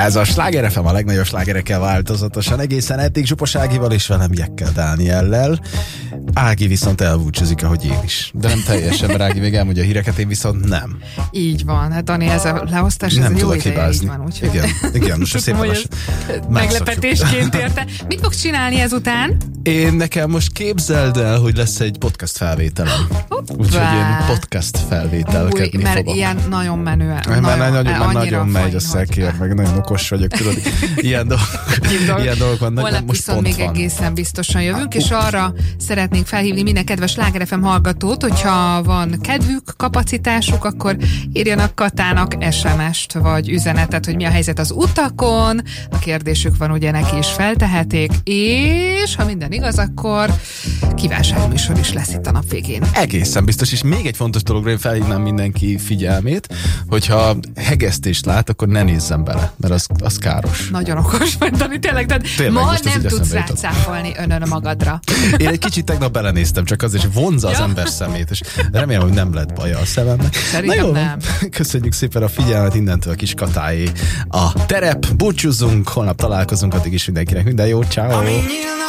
Ez a Sláger FM a legnagyobb slágerekkel változatosan, egészen eddig Zsupos Ágival és velem Jekkel Dániellel. Ági viszont elbúcsúzik, ahogy én is. De nem teljesen, mert Ági még elmondja a híreket, én viszont nem. Így van, hát Dani, ez a leosztás, ez nem jó tudok ideje, hibázni. így van. Úgyhogy Igen, most szépen lassan meglepetésként érte. Mit fogsz csinálni ezután? Én nekem most képzeld el, hogy lesz egy podcast felvételem. Úgyhogy én podcast felvételkedni mert fogok. ilyen nagyon menő. Nagyon megy a szekér, meg nagyon okos vagyok, tudod. Ilyen dolgok vannak. Holnap viszont még egészen biztosan jövünk, és arra szeretnénk felhívni minden kedves Sláger FM hallgatót, hogyha van kedvük, kapacitásuk, akkor írjanak Katának SMS-t, vagy üzenetet, hogy mi a helyzet az utakon, a kérdésük van, ugye neki is feltehetik, és ha minden igaz, akkor kívánságműsor is lesz itt a nap végén. Egészen biztos, és még egy fontos dologra én felhívnám mindenki figyelmét, hogyha hegesztést lát, akkor ne nézzen bele, mert az káros. Nagyon okos vagy, Dani, tényleg ma nem tudsz rácáfolni magadra. Én egy kicsit tegnap belenéztem, csak azért, hogy vonzza az ember szemét, és remélem, hogy nem lett baja a szememnek. Szerintem nem. Köszönjük szépen a figyelmet, innentől a kis Katáé a terep, búcsúzzunk, holnap találkozunk, addig is mindenkinek minden jót, ciao.